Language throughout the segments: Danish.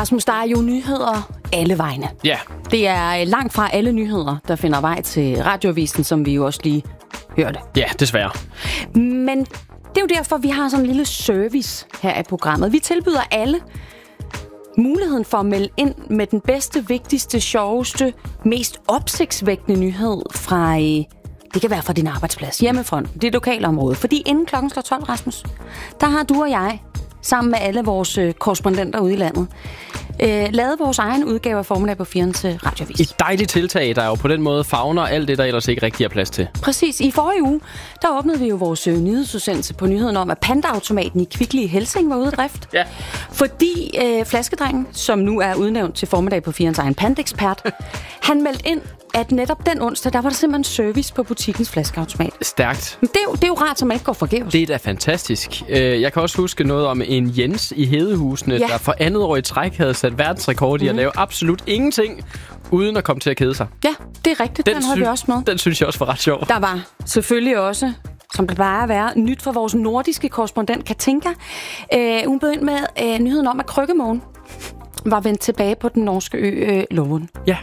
Rasmus, der er jo nyheder alle vegne. Ja. Det er langt fra alle nyheder, der finder vej til Radioavisen, som vi jo også lige hørte. Ja, desværre. Men det er jo derfor, vi har sådan en lille service her i programmet. Vi tilbyder alle muligheden for at melde ind med den bedste, vigtigste, sjoveste, mest opsigtsvækkende nyhed fra... Det kan være fra din arbejdsplads, hjemmefront, det lokale område. Fordi inden klokken slår 12, Rasmus, der har du og jeg, sammen med alle vores korrespondenter ude i landet, lavet vores egen udgave af Formiddag på 4 til Radioavis. Et dejligt tiltag, der jo på den måde favner alt det, der ellers ikke rigtig er plads til. Præcis. I forrige uge, der åbnede vi jo vores nyhedsudsendelse på nyheden om, at Panda-automaten i Kvickly i Helsing var ude af drift. Ja. Fordi Flaskedrengen, som nu er udnævnt til Formiddag på 4's egen pandekspert, han meldte ind, at netop den onsdag, der var der simpelthen service på butikkens flaskeautomat. Stærkt. Men det er jo rart, så man ikke går forgæves. Det er da fantastisk. Jeg kan også huske noget om en Jens i Hedehusene, der for andet år i træk havde sat verdensrekord i at lave absolut ingenting, uden at komme til at kede sig. Ja, det er rigtigt. Den havde vi også med. Den synes jeg også var ret sjov. Der var selvfølgelig også, som det plejer at være, nyt for vores nordiske korrespondent Katinka. Hun begyndte med nyheden om, at Krykkemågen var vendt tilbage på den norske ø Lågen. Ja.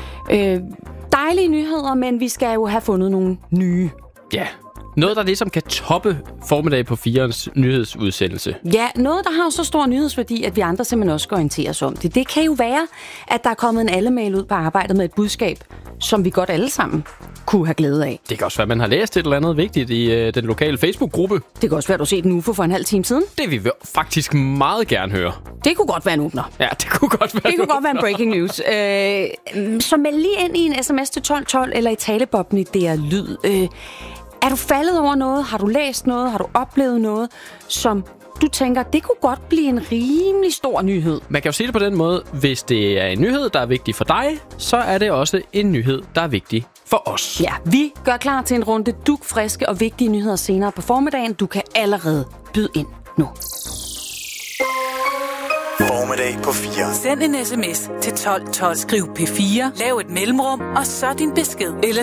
Dejlige nyheder, men vi skal jo have fundet nogle nye. Ja. Noget, der ligesom kan toppe Formiddag på 4's nyhedsudsendelse. Ja, noget, der har jo så stor nyhedsværdi, at vi andre simpelthen også skal orientere os om det. Det kan jo være, at der er kommet en alle-mail ud på arbejdet med et budskab, som vi godt alle sammen kunne have glæde af. Det kan også være, at man har læst et eller andet vigtigt i den lokale Facebook-gruppe. Det kan også være, at du har set en UFO for en halv time siden. Det vil vi faktisk meget gerne høre. Det kunne godt være en åbner. Ja, det kunne godt være. Det kunne godt være en breaking news. Så meld lige ind i en sms til 1212 eller i talebobben i DR Lyd. Er du faldet over noget? Har du læst noget? Har du oplevet noget, som du tænker, det kunne godt blive en rimelig stor nyhed? Man kan jo sige det på den måde, hvis det er en nyhed, der er vigtig for dig, så er det også en nyhed, der er vigtig for os. Ja, vi gør klar til en runde dugfriske og vigtige nyheder senere på formiddagen. Du kan allerede byde ind nu. Formiddag på 4. Send en sms til 1212. Skriv P4, lav et mellemrum, og så din besked. Eller